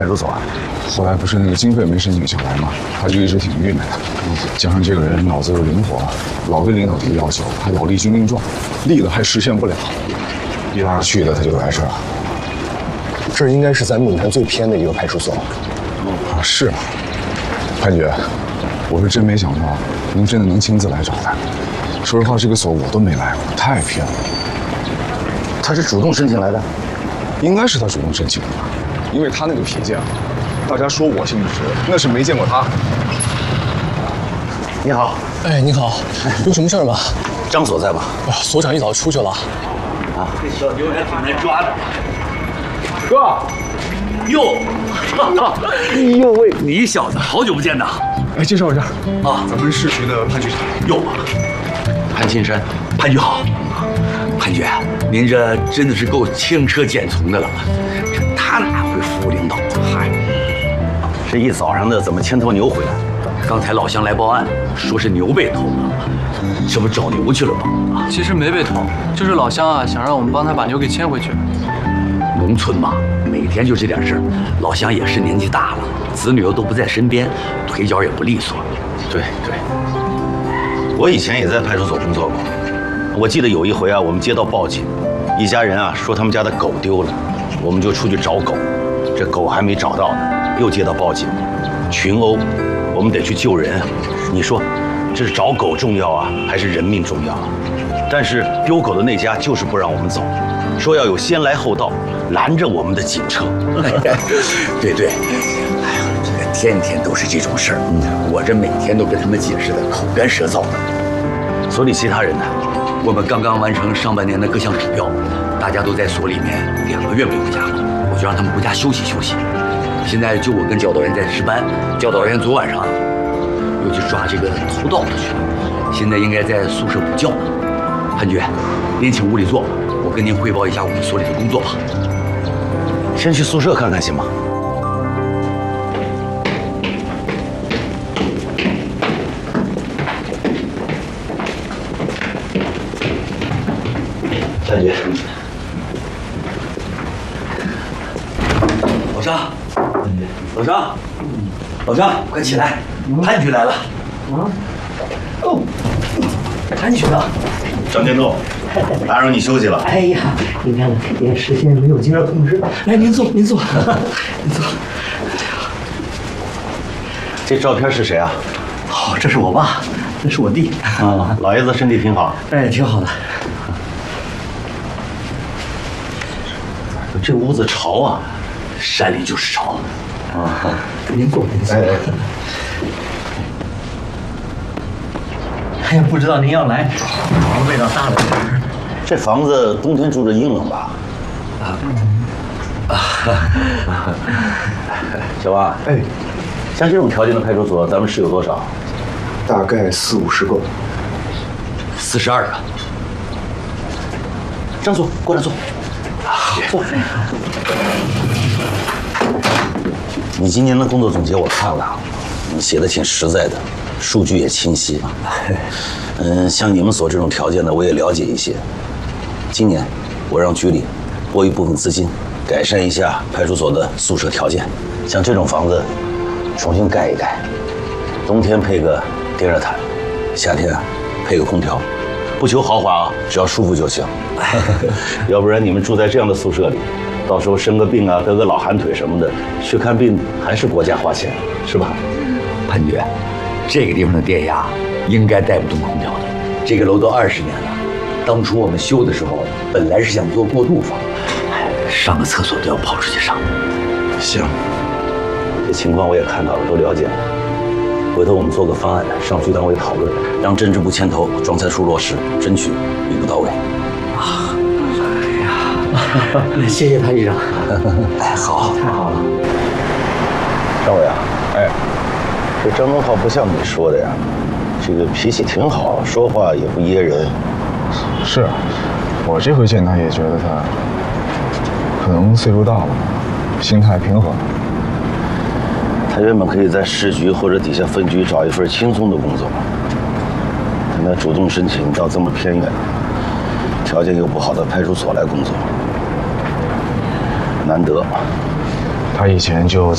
派出所啊？ 后来不是那个经费没申请下来吗？他就一直挺郁闷的。加上这个人脑子又灵活，老跟领导提要求，还老立军令状，立了还实现不了，一来二去的他就来这儿了。 这应该是咱闽南最偏的一个派出所。 是啊，潘局，我是真没想到您真的能亲自来找他。说实话，这个所我都没来过，太偏了。 他是主动申请来的？ 应该是他主动申请的吧，因为他那个脾气啊，大家说我姓石，那是没见过他。 你好， 哎，你好，有什么事儿吗？ 张所在吗？ 啊，所长一早出去了。 啊， 这小牛还挺难抓的。 哥， 哟，哎呦喂，你小子好久不见呐！ 哎，介绍一下啊， 咱们市局的潘局长。 哟， 潘金山， 潘局好。潘局，您这真的是够轻车简从的了。这他哪会服务领导？嗨， 这一早上的怎么牵头牛回来？ 刚才老乡来报案，说是牛被偷了，这不找牛去了吗？ 其实没被偷，就是老乡啊，想让我们帮他把牛给牵回去。 农村嘛，每天就这点事儿。老乡也是年纪大了，子女又都不在身边，腿脚也不利索。 对，我以前也在派出所工作过。我记得有一回啊，我们接到报警，一家人啊说他们家的狗丢了，我们就出去找狗，这狗还没找到呢，又接到报警，群殴，我们得去救人。你说，这是找狗重要啊，还是人命重要啊？但是丢狗的那家就是不让我们走，说要有先来后到，拦着我们的警车。 对，哎呀，这个天天都是这种事儿，我这每天都跟他们解释的口干舌燥的。 所里其他人呢？ 我们刚刚完成上半年的各项指标，大家都在所里面2个月没回家了，我就让他们回家休息休息。现在就我跟教导员在值班，教导员昨晚上又去抓这个偷盗的去了，现在应该在宿舍补觉。潘局，您请屋里坐，我跟您汇报一下我们所里的工作吧。 先去宿舍看看行吗？潘局， 老张，快起来，潘局来了。 潘局长， 张天栋，打扰你休息了。 哎呀，您看连视线没有经热控制。来，您坐，您坐。 这照片是谁啊？ 哦，这是我爸，这是我弟。 啊，老爷子身体挺好。 哎，挺好的。 这屋子潮啊， 山里就是潮。 啊，您坐，您坐。哎呀，不知道您要来，房子味道大了点儿。 这房子冬天住着阴冷吧？小王，哎，像这种条件的派出所，咱们市有多少？ 大概40、50个。 42个。 张总，过来坐。坐。你今年的工作总结我看了，你写的挺实在的，数据也清晰。像你们所这种条件的，我也了解一些。今年我让局里拨一部分资金，改善一下派出所的宿舍条件，像这种房子重新盖一盖，冬天配个电热毯，夏天配个空调，不求豪华啊，只要舒服就行。要不然你们住在这样的宿舍里，到时候生个病啊，得个老寒腿什么的，去看病还是国家花钱，是吧？ 潘局，这个地方的电压应该带不动空调的。这个楼都20年了，当初我们修的时候，本来是想做过渡房，上个厕所都要跑出去上。 行，这情况我也看到了，都了解了。回头我们做个方案，上局党委讨论，让政治部牵头，装才处落实，争取一步到位。 谢谢潘局长。 哎，好， 太好了。 张伟啊，哎，这张东浩不像你说的呀，这个脾气挺好，说话也不噎人。 是，我这回见他也觉得他可能岁数大了，心态平和。 他原本可以在市局或者底下分局找一份轻松的工作，但他主动申请到这么偏远、条件又不好的派出所来工作，难得。 他以前就